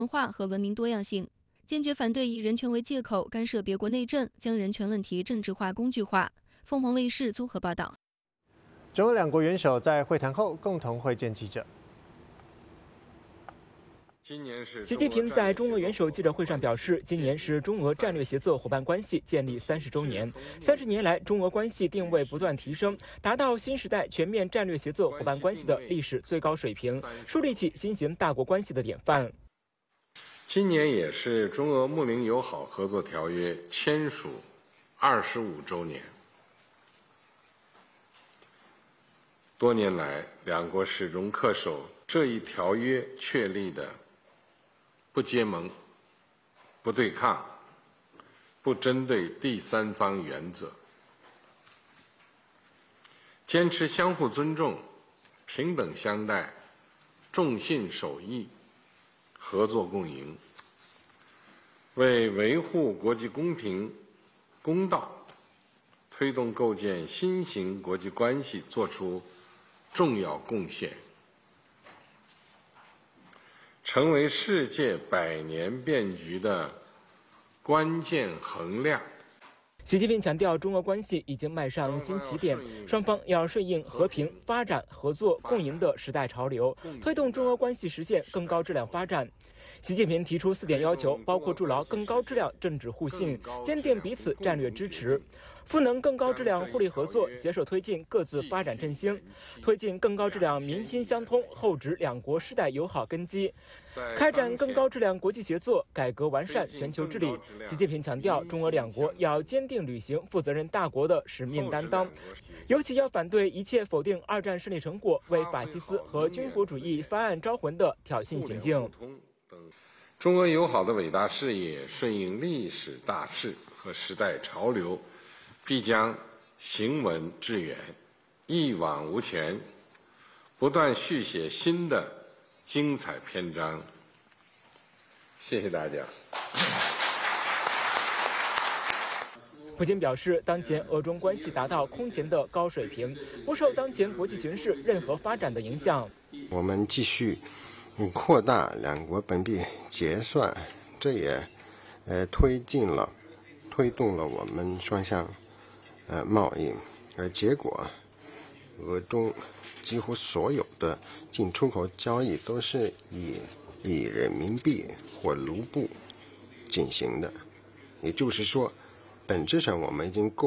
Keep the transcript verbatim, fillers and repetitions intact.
文化和文明多样性，坚决反对以人权为借口干涉别国内政，将人权问题政治化、工具化。凤凰卫视综合报道。 中俄两国元首在会谈后共同会见记者。 习近平在中俄元首记者会上表示，今年是中俄战略协作伙伴关系建立三十周年。三十年来，中俄关系定位不断提升，达到新时代全面战略协作伙伴关系的历史最高水平，树立起新型大国关系的典范。 今年也是中俄睦邻友好合作条约签署二十五周年。多年来，两国始终恪守这一条约确立的不结盟、不对抗、不针对第三方原则，坚持相互尊重、平等相待、重信守义、合作共赢，为维护国际公平公道、推动构建新型国际关系作出重要贡献，成为世界百年变局的关键衡量。 习近平强调，中俄关系已经迈上新起点，双方要顺应和平、发展、合作、共赢的时代潮流，推动中俄关系实现更高质量发展。习近平提出四点要求，包括筑牢更高质量政治互信，坚定彼此战略支持，赋能更高质量互利合作，携手推进各自发展振兴，推进更高质量民心相通、厚植两国世代友好根基，开展更高质量国际协作，改革完善全球治理。习近平强调，中俄两国要坚定履行负责任大国的使命担当，尤其要反对一切否定二战胜利成果、为法西斯和军国主义翻案招魂的挑衅行径。 中俄友好的伟大事业顺应历史大势和时代潮流，必将行稳致远，一往无前，不断续写新的精彩篇章。谢谢大家。 普京表示，当前俄中关系达到空前的高水平，不受当前国际形势任何发展的影响。 我们继续扩大两国本币结算，这也呃推进了推动了我们双向呃贸易，而结果俄中几乎所有的进出口交易都是以以人民币或卢布进行的，也就是说本质上我们已经够